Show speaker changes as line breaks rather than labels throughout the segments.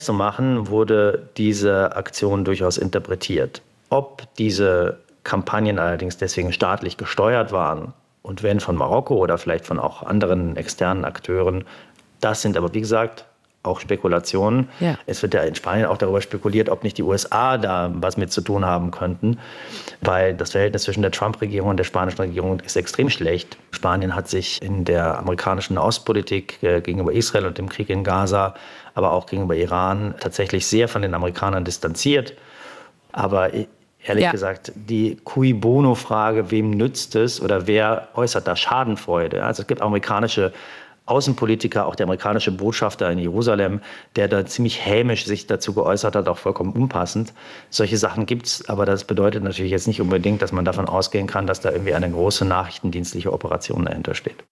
zu machen, wurde diese Aktion durchaus interpretiert. Ob diese Kampagnen allerdings deswegen staatlich gesteuert waren und wenn von Marokko oder vielleicht von auch anderen externen Akteuren, das sind aber, wie gesagt, auch Spekulationen. Ja. Es wird ja in Spanien auch darüber spekuliert, ob nicht die USA da was mit zu tun haben könnten, weil das Verhältnis zwischen der Trump-Regierung und der spanischen Regierung ist extrem schlecht. Spanien hat sich in der amerikanischen Ostpolitik gegenüber Israel und dem Krieg in Gaza, aber auch gegenüber Iran tatsächlich sehr von den Amerikanern distanziert. Aber ehrlich gesagt, die Cui Bono-Frage, wem nützt es oder wer äußert da Schadenfreude? Also es gibt amerikanische Außenpolitiker, auch der amerikanische Botschafter in Jerusalem, der da ziemlich hämisch sich dazu geäußert hat, auch vollkommen unpassend. Solche Sachen gibt's, aber das bedeutet natürlich jetzt nicht unbedingt, dass man davon ausgehen kann, dass da irgendwie eine große nachrichtendienstliche Operation dahinter steht.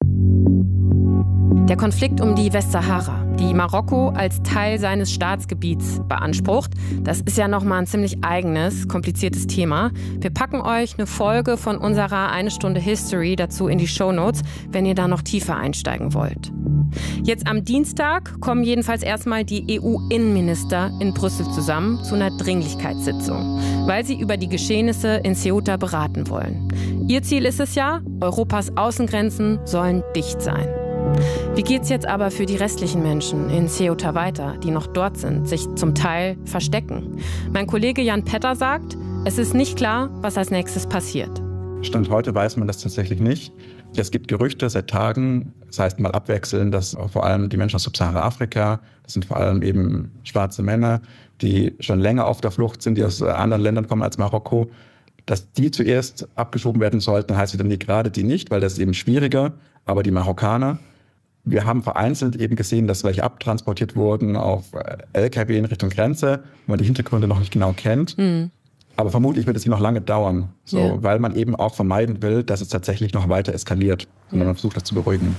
Der Konflikt um die Westsahara, die Marokko als Teil seines Staatsgebiets beansprucht, das ist ja nochmal ein ziemlich eigenes, kompliziertes Thema. Wir packen euch eine Folge von unserer 1 Stunde History dazu in die Shownotes, wenn ihr da noch tiefer einsteigen wollt. Jetzt am Dienstag kommen jedenfalls erstmal die EU-Innenminister in Brüssel zusammen zu einer Dringlichkeitssitzung, weil sie über die Geschehnisse in Ceuta beraten wollen. Ihr Ziel ist es ja, Europas Außengrenzen sollen dicht sein. Wie geht's jetzt aber für die restlichen Menschen in Ceuta weiter, die noch dort sind, sich zum Teil verstecken? Mein Kollege Jan Petter sagt, es ist nicht klar, was als nächstes passiert.
Stand heute weiß man das tatsächlich nicht. Es gibt Gerüchte seit Tagen, das heißt mal abwechselnd, dass vor allem die Menschen aus Subsahara-Afrika, das sind vor allem eben schwarze Männer, die schon länger auf der Flucht sind, die aus anderen Ländern kommen als Marokko, dass die zuerst abgeschoben werden sollten, heißt wieder nicht gerade die nicht, weil das ist eben schwieriger, aber die Marokkaner. Wir haben vereinzelt eben gesehen, dass welche abtransportiert wurden auf LKW in Richtung Grenze, wo man die Hintergründe noch nicht genau kennt. Mhm. Aber vermutlich wird es hier noch lange dauern, weil man eben auch vermeiden will, dass es tatsächlich noch weiter eskaliert, sondern man versucht, das zu beruhigen.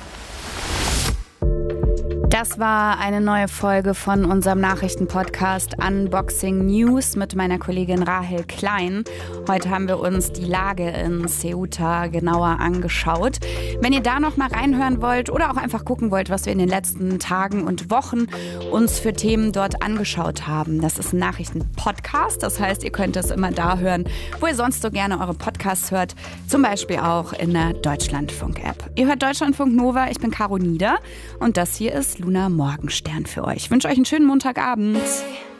Das war eine neue Folge von unserem Nachrichtenpodcast Unboxing News mit meiner Kollegin Rahel Klein. Heute haben wir uns die Lage in Ceuta genauer angeschaut. Wenn ihr da noch mal reinhören wollt oder auch einfach gucken wollt, was wir in den letzten Tagen und Wochen uns für Themen dort angeschaut haben, das ist ein Nachrichtenpodcast. Das heißt, ihr könnt es immer da hören, wo ihr sonst so gerne eure Podcasts hört. Zum Beispiel auch in der Deutschlandfunk-App. Ihr hört Deutschlandfunk Nova, ich bin Caro Nieder und das hier ist Luna Morgenstern für euch. Ich wünsche euch einen schönen Montagabend.